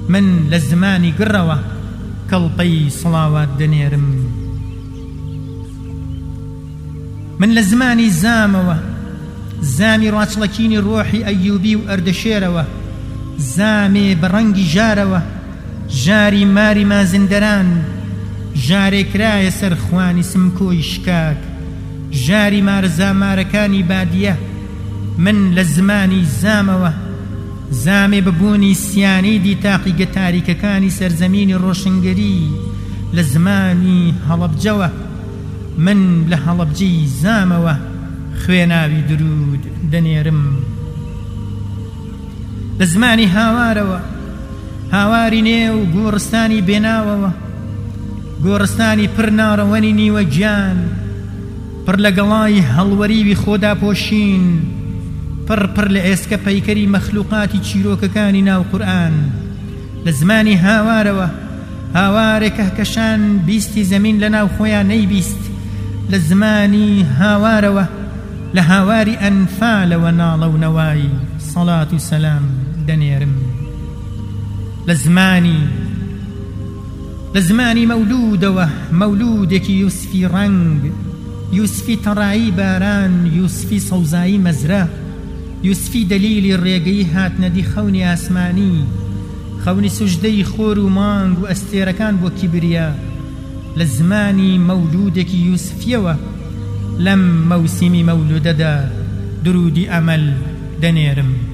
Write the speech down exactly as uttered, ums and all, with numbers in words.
من لە زمانی گڕەوە کەڵپەی سڵاوات دەنێرم. من لە زمانی زامەوە زامی ڕاچڵەکینی ڕۆحی ئەیوبی و ئەردەشێرەوە، زامێ بە ڕەنگی ژارەوە ژاری ماری مازندەران، ژارێکرایە سەر خوانی سمکۆی شکاک، ژاری مارەزامارەکانی بادیە. من لە زمانی زامەوە زامێ ببوونی سیانەی دیتاقی گەتاریکەکانی سەرزەمینی ڕۆشنگەری، لە زمانی هەڵەبجەوە من لە هەڵەبجەی زامەوە خوێناوی درود دەنێرم. لە زمانی هاوارەوە هاواری نێو گۆڕستانی بێناوەوە، گۆڕستانی پر ناڕەوەنی نیوە گیان، پر لە گەڵای هەڵوەریوی خۆدا پۆشین، پر پر لە ئێسکە پەیکەری مەخلوقاتی چیرۆکەکانی ناو قورئان. لە زمانی هاوارەوە هاوارێک کەهکەشان بیستی زەمین لە ناو خۆیان نەیبیست. لە زمانی هاوارەوە لە هاواری ئەنفالەوە ناڵە و نەوای سەڵات و سەلام دەنێرم. لە زمانی لە زمانی مەولودەوە مەولودێکی یوسفی ڕەنگ، یوسفی تەڕایی باران، یوسفی سەوزایی مەزرە، یوسفی دەلیلی ڕێگەی هاتنەدی خەونی ئاسمانی، خەونی سوژدەی خۆر و مانگ و ئەستێرەکان بۆ کیبریا. لە زمانی مەولودێکی یوسفیەوە لەم مەوسیمی مەولودەدا درودی ئەمەل دەنێرم.